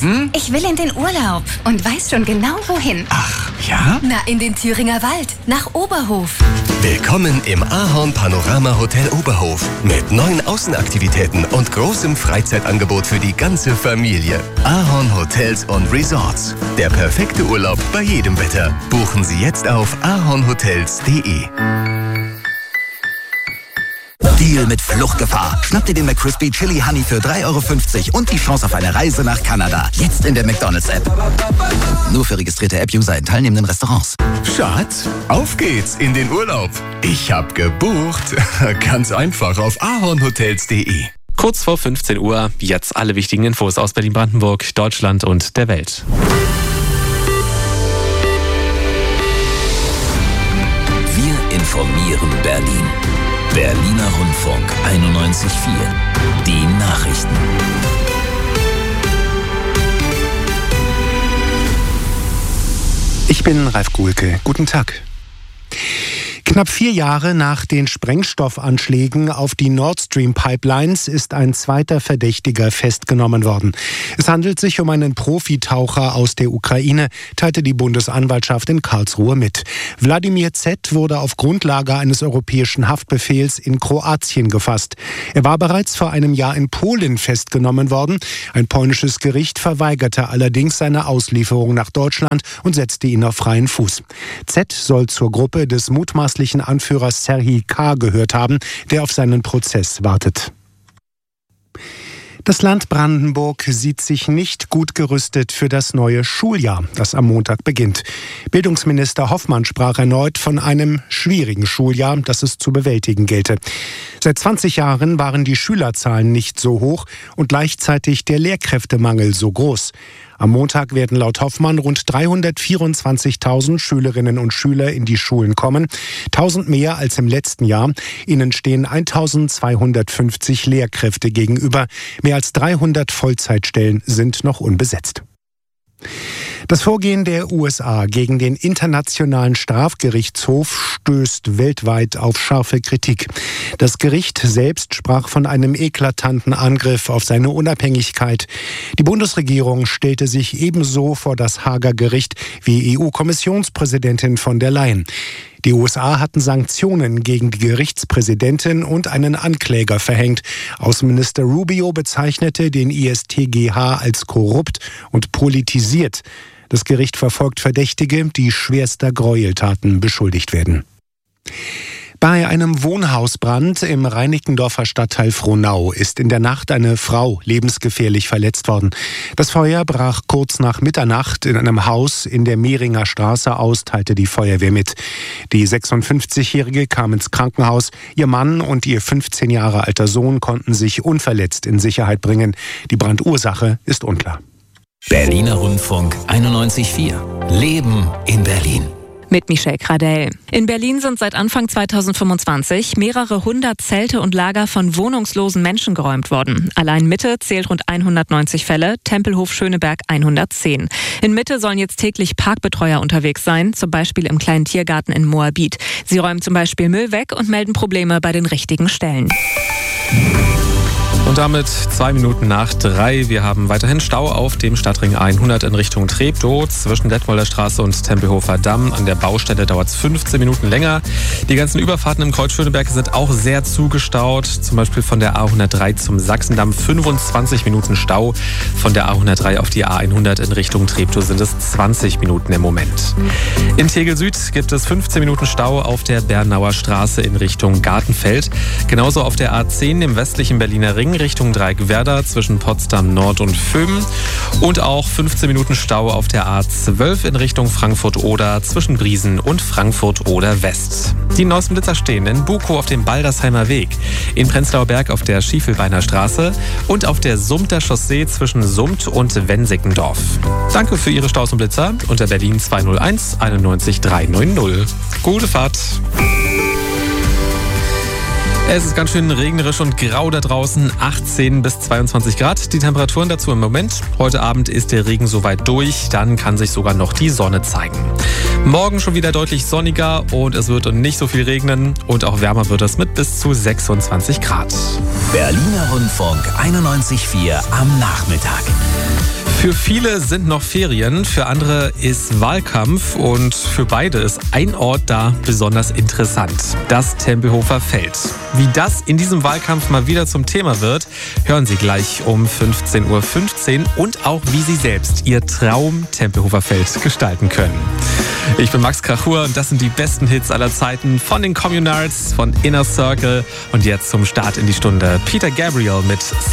Ich will in den Urlaub und weiß schon genau wohin. Ach, ja? Na, in den Thüringer Wald, nach Oberhof. Willkommen im Ahorn Panorama Hotel Oberhof mit 9 Außenaktivitäten und großem Freizeitangebot für die ganze Familie. Ahorn Hotels und Resorts. Der perfekte Urlaub bei jedem Wetter. Buchen Sie jetzt auf ahornhotels.de. Deal mit Fluchtgefahr. Schnapp dir den McCrispy Chili Honey für 3,50 € und die Chance auf eine Reise nach Kanada. Jetzt in der McDonald's-App. Nur für registrierte App-User in teilnehmenden Restaurants. Schatz, auf geht's in den Urlaub. Ich hab gebucht. Ganz einfach auf ahornhotels.de. Kurz vor 15 Uhr, jetzt alle wichtigen Infos aus Berlin-Brandenburg, Deutschland und der Welt. Wir informieren Berlin. Berliner Rundfunk 91.4. Die Nachrichten. Ich bin Ralf Guhlke. Guten Tag. Knapp 4 Jahre nach den Sprengstoffanschlägen auf die Nord Stream Pipelines ist ein zweiter Verdächtiger festgenommen worden. Es handelt sich um einen Profitaucher aus der Ukraine, teilte die Bundesanwaltschaft in Karlsruhe mit. Wladimir Z. wurde auf Grundlage eines europäischen Haftbefehls in Kroatien gefasst. Er war bereits vor einem Jahr in Polen festgenommen worden. Ein polnisches Gericht verweigerte allerdings seine Auslieferung nach Deutschland und setzte ihn auf freien Fuß. Z. soll zur Gruppe des mutmaßlichen Anführers Serhii K. gehört haben, der auf seinen Prozess wartet. Das Land Brandenburg sieht sich nicht gut gerüstet für das neue Schuljahr, das am Montag beginnt. Bildungsminister Hoffmann sprach erneut von einem schwierigen Schuljahr, das es zu bewältigen gelte. Seit 20 Jahren waren die Schülerzahlen nicht so hoch und gleichzeitig der Lehrkräftemangel so groß. Am Montag werden laut Hoffmann rund 324.000 Schülerinnen und Schüler in die Schulen kommen. 1.000 mehr als im letzten Jahr. Ihnen stehen 1.250 Lehrkräfte gegenüber. Mehr als 300 Vollzeitstellen sind noch unbesetzt. Das Vorgehen der USA gegen den Internationalen Strafgerichtshof stößt weltweit auf scharfe Kritik. Das Gericht selbst sprach von einem eklatanten Angriff auf seine Unabhängigkeit. Die Bundesregierung stellte sich ebenso vor das Haager Gericht wie EU-Kommissionspräsidentin von der Leyen. Die USA hatten Sanktionen gegen die Gerichtspräsidentin und einen Ankläger verhängt. Außenminister Rubio bezeichnete den ISTGH als korrupt und politisiert. Das Gericht verfolgt Verdächtige, die schwerster Gräueltaten beschuldigt werden. Bei einem Wohnhausbrand im Reinickendorfer Stadtteil Frohnau ist in der Nacht eine Frau lebensgefährlich verletzt worden. Das Feuer brach kurz nach Mitternacht in einem Haus in der Mehringer Straße aus, teilte die Feuerwehr mit. Die 56-Jährige kam ins Krankenhaus. Ihr Mann und ihr 15 Jahre alter Sohn konnten sich unverletzt in Sicherheit bringen. Die Brandursache ist unklar. Berliner Rundfunk 91.4. Leben in Berlin. Mit Michelle Gradell. In Berlin sind seit Anfang 2025 mehrere 100 Zelte und Lager von wohnungslosen Menschen geräumt worden. Allein Mitte zählt rund 190 Fälle, Tempelhof Schöneberg 110. In Mitte sollen jetzt täglich Parkbetreuer unterwegs sein, zum Beispiel im kleinen Tiergarten in Moabit. Sie räumen zum Beispiel Müll weg und melden Probleme bei den richtigen Stellen. Und damit 2 Minuten nach 3. Wir haben weiterhin Stau auf dem Stadtring 100 in Richtung Treptow. Zwischen Detmolder Straße und Tempelhofer Damm. An der Baustelle dauert es 15 Minuten länger. Die ganzen Überfahrten im Kreuz Schöneberg sind auch sehr zugestaut. Zum Beispiel von der A103 zum Sachsendamm 25 Minuten Stau. Von der A103 auf die A100 in Richtung Treptow sind es 20 Minuten im Moment. In Tegel Süd gibt es 15 Minuten Stau auf der Bernauer Straße in Richtung Gartenfeld. Genauso auf der A10 im westlichen Berliner Ring Richtung Dreieckwerder zwischen Potsdam Nord und Vöhmen. Und auch 15 Minuten Stau auf der A12 in Richtung Frankfurt-Oder zwischen Briesen und Frankfurt-Oder West. Die neuesten Blitzer stehen in Bukow auf dem Baldersheimer Weg, in Prenzlauer Berg auf der Schiefelbeiner Straße und auf der Sumpter Chaussee zwischen Sumpt und Wensickendorf. Danke für Ihre Staus und Blitzer unter Berlin 201 91 390. Gute Fahrt! Es ist ganz schön regnerisch und grau da draußen, 18 bis 22 Grad. Die Temperaturen dazu im Moment. Heute Abend ist der Regen soweit durch, dann kann sich sogar noch die Sonne zeigen. Morgen schon wieder deutlich sonniger und es wird nicht so viel regnen und auch wärmer wird es mit bis zu 26 Grad. Berliner Rundfunk 91.4 am Nachmittag. Für viele sind noch Ferien, für andere ist Wahlkampf und für beide ist ein Ort da besonders interessant, das Tempelhofer Feld. Wie das in diesem Wahlkampf mal wieder zum Thema wird, hören Sie gleich um 15:15 Uhr und auch, wie Sie selbst Ihr Traum-Tempelhofer Feld gestalten können. Ich bin Max Krachur und das sind die besten Hits aller Zeiten von den Communards, von Inner Circle und jetzt zum Start in die Stunde Peter Gabriel mit